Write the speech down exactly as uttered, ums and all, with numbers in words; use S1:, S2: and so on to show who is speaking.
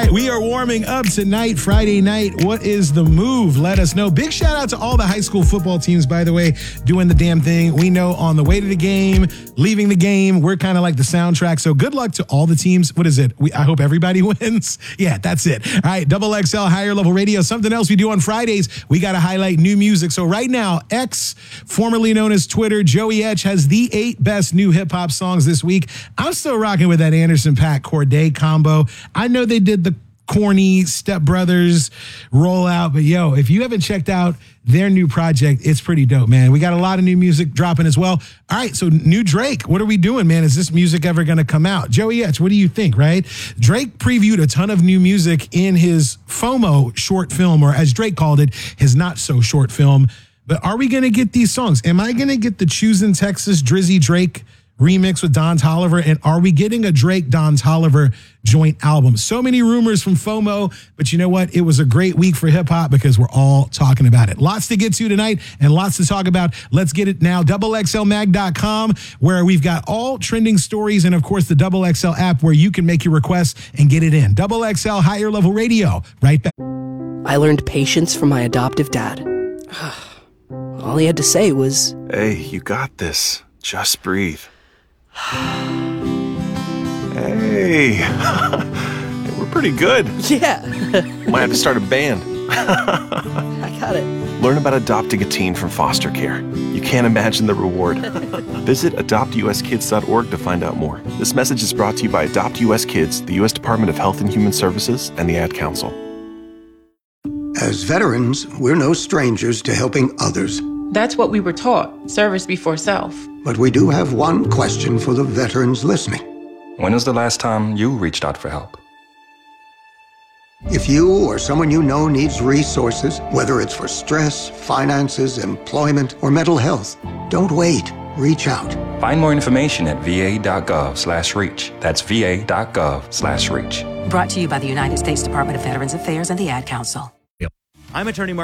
S1: right, we are warming up tonight, Friday night. What is the move? Let us know. Big shout out to all the high school football teams, by the way, doing the damn thing. We know on the way to the game, leaving the game, we're kind of like the soundtrack. So good luck to all the teams. What is it? We, I hope everybody wins. Yeah, that's it. All right, Double X L Higher Level Radio. Something else we do on Fridays, we got to highlight new music. So right now, X, formerly known as Twitter, Joey Etch has the eight best new hip hop songs this week. I'm still rocking with that Anderson .Paak Cordae combo. I know they did the corny Step Brothers rollout, but yo, if you haven't checked out their new project, it's pretty dope, man. We got a lot of new music dropping as well. All right, so new Drake. What are we doing, man? Is this music ever going to come out? Joey Etch, what do you think, right? Drake previewed a ton of new music in his FOMO short film, or as Drake called it, his not so short film. But are we going to get these songs? Am I going to get the Choosing Texas Drizzy Drake remix with Don Toliver? And are we getting a Drake Don Toliver joint album? So many rumors from FOMO, but you know what? It was a great week for hip hop because we're all talking about it. Lots to get to tonight and lots to talk about. Let's get it now. double X L mag dot com, where we've got all trending stories, and of course the Double X L app where you can make your requests and get it in. Double X L Higher Level Radio. Right back.
S2: I learned patience from my adoptive dad. All he had to say was,
S3: "Hey, you got this. Just breathe." Hey, we're pretty good.
S2: Yeah.
S3: Might have to start a band.
S2: I got it.
S3: Learn about adopting a teen from foster care. You can't imagine the reward. Visit adopt u s kids dot org to find out more. This message is brought to you by Adopt U S Kids, the U S Department of Health and Human Services, and the Ad Council.
S4: As veterans, we're no strangers to helping others.
S5: That's what we were taught, service before self.
S4: But we do have one question for the veterans listening.
S6: When was the last time you reached out for help?
S4: If you or someone you know needs resources, whether it's for stress, finances, employment, or mental health, don't wait. Reach out.
S6: Find more information at v a dot gov slash reach. That's v a dot gov slash reach.
S7: Brought to you by the United States Department of Veterans Affairs and the Ad Council.
S8: I'm attorney Mark